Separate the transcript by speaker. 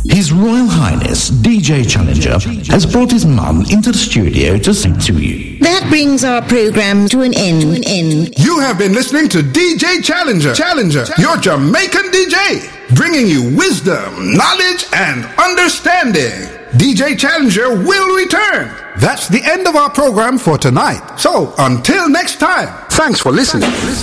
Speaker 1: His Royal Highness DJ Challenger has brought his mum into the studio to sing to you.
Speaker 2: That brings our program to an end.
Speaker 3: You have been listening to DJ Challenger, your Jamaican DJ, bringing you wisdom, knowledge, and understanding. DJ Challenger will return. That's the end of our program for tonight. So, until next time, thanks for listening.